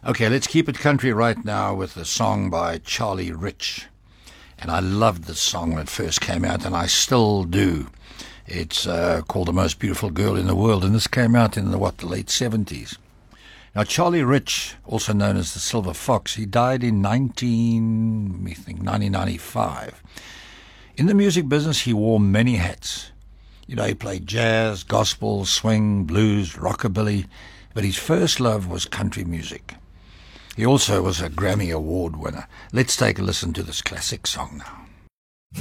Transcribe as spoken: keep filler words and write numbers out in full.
Okay, let's keep it country right now with a song by Charlie Rich. And I loved this song when it first came out, and I still do. It's uh, called The Most Beautiful Girl in the World, and this came out in the, what, the late seventies. Now, Charlie Rich, also known as the Silver Fox, he died in nineteen, let me think, nineteen ninety-five. In the music business, he wore many hats. You know, he played jazz, gospel, swing, blues, rockabilly, but his first love was country music. He also was a Grammy Award winner. Let's take a listen to this classic song now.